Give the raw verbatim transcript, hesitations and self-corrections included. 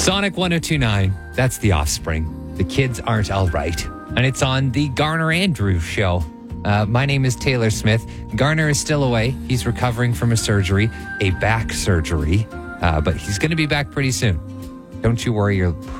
Sonic one oh two point nine. That's The Offspring. The kids aren't all right. And it's on the Garner Andrews show. Uh, my name is Taylor Smith. Garner is still away. He's recovering from a surgery, a back surgery. Uh, but he's going to be back pretty soon. Don't you worry. You're